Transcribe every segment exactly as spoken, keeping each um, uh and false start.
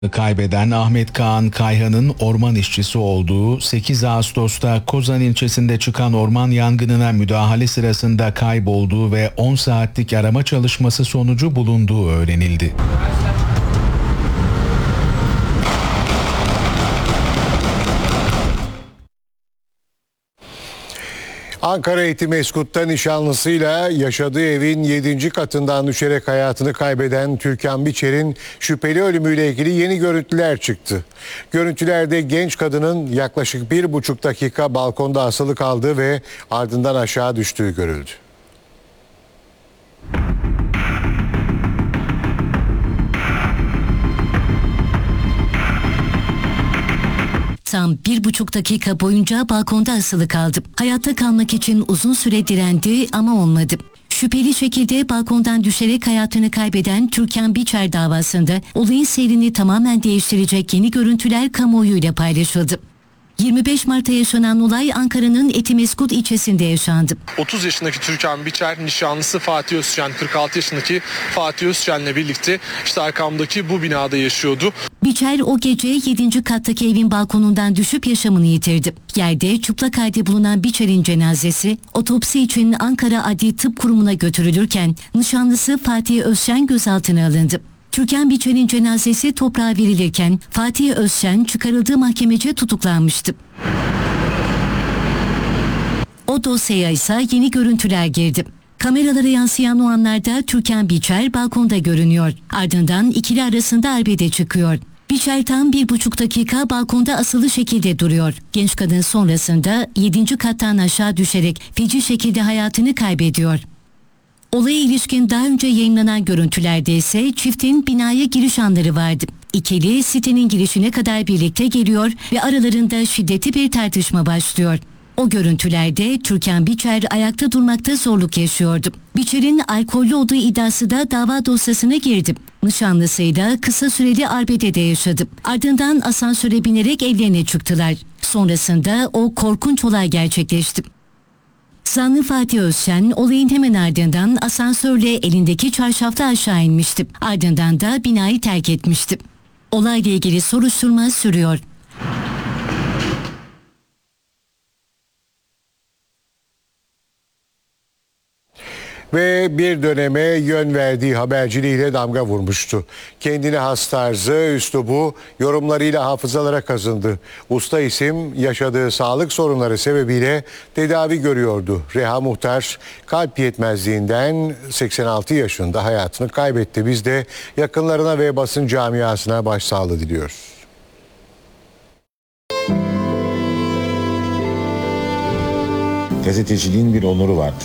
Kaybeden Ahmet Kaan Kayhan'ın orman işçisi olduğu, sekiz Ağustos'ta Kozan ilçesinde çıkan orman yangınına müdahale sırasında kaybolduğu ve on saatlik arama çalışması sonucu bulunduğu öğrenildi. Ankara Etimeskut'ta nişanlısıyla yaşadığı evin yedinci katından düşerek hayatını kaybeden Türkan Biçer'in şüpheli ölümüyle ilgili yeni görüntüler çıktı. Görüntülerde genç kadının yaklaşık bir buçuk dakika balkonda asılı kaldığı ve ardından aşağı düştüğü görüldü. Tam bir buçuk dakika boyunca balkonda asılı kaldı. Hayatta kalmak için uzun süre direndi ama olmadı. Şüpheli şekilde balkondan düşerek hayatını kaybeden Türkan Biçer davasında olayın seyrini tamamen değiştirecek yeni görüntüler kamuoyuyla paylaşıldı. yirmi beş Mart'ta yaşanan olay Ankara'nın Etimeskut ilçesinde yaşandı. otuz yaşındaki Türkan Biçer nişanlısı Fatih Özçen, kırk altı yaşındaki Fatih Özçen'le birlikte işte arkamdaki bu binada yaşıyordu. Biçer o gece yedinci kattaki evin balkonundan düşüp yaşamını yitirdi. Yerde çıplak halde bulunan Biçer'in cenazesi otopsi için Ankara Adli Tıp Kurumu'na götürülürken nişanlısı Fatih Özçen gözaltına alındı. Türkan Biçer'in cenazesi toprağa verilirken Fatih Özçen çıkarıldığı mahkemece tutuklanmıştı. O dosyaya ise yeni görüntüler girdi. Kameralara yansıyan o anlarda Türkan Biçer balkonda görünüyor. Ardından ikili arasında arbede çıkıyor. Biçer tam bir buçuk dakika balkonda asılı şekilde duruyor. Genç kadın sonrasında yedinci kattan aşağı düşerek feci şekilde hayatını kaybediyor. Olaya ilişkin daha önce yayınlanan görüntülerde ise çiftin binaya giriş anları vardı. İkili sitenin girişine kadar birlikte geliyor ve aralarında şiddetli bir tartışma başlıyor. O görüntülerde Türkan Biçer ayakta durmakta zorluk yaşıyordu. Biçer'in alkollü olduğu iddiası da dava dosyasına girdi. Nişanlısıyla kısa süreli arbedede yaşadı. Ardından asansöre binerek evlerine çıktılar. Sonrasında o korkunç olay gerçekleşti. Zanlı Fatih Özçen olayın hemen ardından asansörle elindeki çarşafta aşağı inmişti. Ardından da binayı terk etmişti. Olayla ilgili soruşturma sürüyor. Ve bir döneme yön verdiği haberciliğiyle damga vurmuştu. Kendine has tarzı, üslubu yorumlarıyla hafızalara kazındı. Usta isim yaşadığı sağlık sorunları sebebiyle tedavi görüyordu. Reha Muhtar kalp yetmezliğinden seksen altı yaşında hayatını kaybetti. Biz de yakınlarına ve basın camiasına başsağlığı diliyoruz. Gazeteciliğin bir onuru vardır.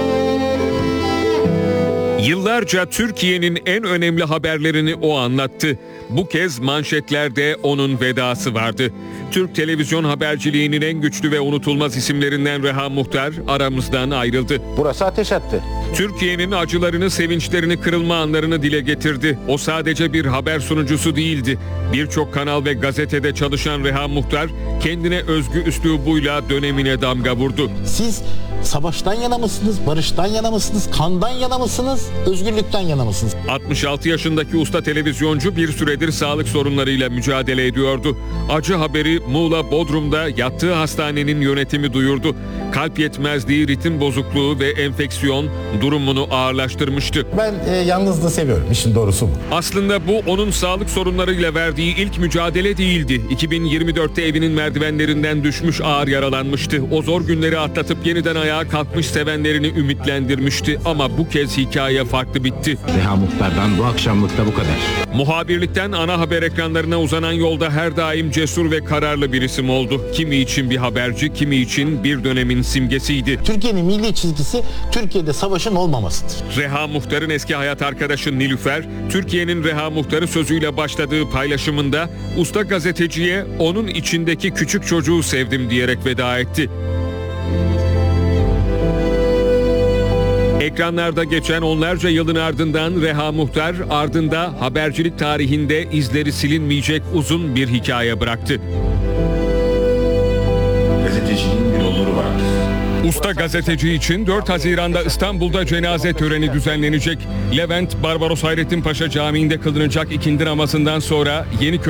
Yıllarca Türkiye'nin en önemli haberlerini o anlattı. Bu kez manşetlerde onun vedası vardı. Türk televizyon haberciliğinin en güçlü ve unutulmaz isimlerinden Reha Muhtar aramızdan ayrıldı. Burası ateş attı. Türkiye'nin acılarını, sevinçlerini, kırılma anlarını dile getirdi. O sadece bir haber sunucusu değildi. Birçok kanal ve gazetede çalışan Reha Muhtar kendine özgü üslubuyla dönemine damga vurdu. Siz savaştan yana mısınız, barıştan yana mısınız, kandan yana mısınız, özgürlükten yana mısınız? altmış altı yaşındaki usta televizyoncu bir süredir sağlık sorunlarıyla mücadele ediyordu. Acı haberi Muğla Bodrum'da yattığı hastanenin yönetimi duyurdu. Kalp yetmezliği, ritim bozukluğu ve enfeksiyon durumunu ağırlaştırmıştı. Ben e, yalnızlığı seviyorum, işin doğrusu bu. Aslında bu onun sağlık sorunlarıyla verdiği ilk mücadele değildi. iki bin yirmi dörtte evinin merdivenlerinden düşmüş, ağır yaralanmıştı. O zor günleri atlatıp yeniden ayağa kalkmış, sevenlerini ümitlendirmişti. Ama bu kez hikaye farklı bitti. Reha Muhtar'dan bu akşamlıkta bu kadar. Muhabirlikten ana haber ekranlarına uzanan yolda her daim cesur ve kararlı bir isim oldu. Kimi için bir haberci, kimi için bir dönemin simgesiydi. Türkiye'nin milli çizgisi Türkiye'de savaşın olmamasıdır. Reha Muhtar'ın eski hayat arkadaşı Nilüfer, Türkiye'nin Reha Muhtar'ı sözüyle başladığı paylaşımında usta gazeteciye onun içindeki küçük çocuğu sevdim diyerek veda etti. Ekranlarda geçen onlarca yılın ardından Reha Muhtar ardında habercilik tarihinde izleri silinmeyecek uzun bir hikaye bıraktı. Gazeteciliğin bir onuru vardır. Usta gazeteci için dört Haziran'da İstanbul'da cenaze töreni düzenlenecek. Levent Barbaros Hayrettin Paşa Camii'nde kılınacak ikindi namazından sonra Yeniköy